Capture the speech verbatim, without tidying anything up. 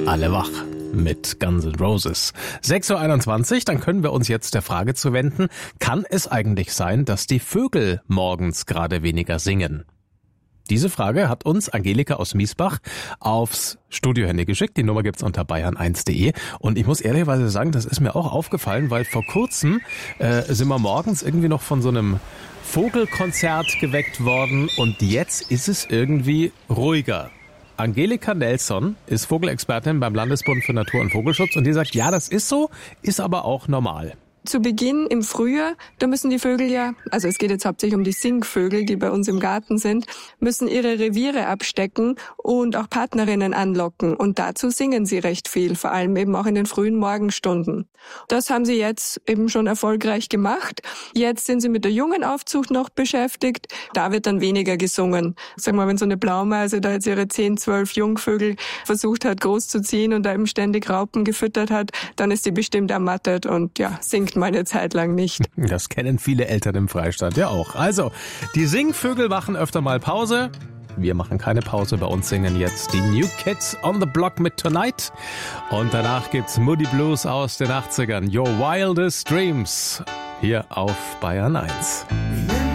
Alle wach mit Guns N' Roses. sechs Uhr einundzwanzig, dann können wir uns jetzt der Frage zuwenden, kann es eigentlich sein, dass die Vögel morgens gerade weniger singen? Diese Frage hat uns Angelika aus Miesbach aufs Studiohandy geschickt. Die Nummer gibt's unter bayern eins punkt de. Und ich muss ehrlicherweise sagen, das ist mir auch aufgefallen, weil vor kurzem äh, sind wir morgens irgendwie noch von so einem Vogelkonzert geweckt worden und jetzt ist es irgendwie ruhiger. Angelika Nelson ist Vogelexpertin beim Landesbund für Natur- und Vogelschutz und die sagt, ja, das ist so, ist aber auch normal. Zu Beginn im Frühjahr, da müssen die Vögel ja, also es geht jetzt hauptsächlich um die Singvögel, die bei uns im Garten sind, müssen ihre Reviere abstecken und auch Partnerinnen anlocken. Und dazu singen sie recht viel, vor allem eben auch in den frühen Morgenstunden. Das haben sie jetzt eben schon erfolgreich gemacht. Jetzt sind sie mit der Jungenaufzucht noch beschäftigt. Da wird dann weniger gesungen. Sagen wir mal, wenn so eine Blaumeise da jetzt ihre zehn, zwölf Jungvögel versucht hat großzuziehen und da eben ständig Raupen gefüttert hat, dann ist sie bestimmt ermattet und ja, singt meine Zeit lang nicht. Das kennen viele Eltern im Freistaat ja auch. Also, die Singvögel machen öfter mal Pause. Wir machen keine Pause, bei uns singen jetzt die New Kids on the Block mit Tonight. Und danach gibt's Moody Blues aus den achtzigern. Your Wildest Dreams. Hier auf Bayern eins.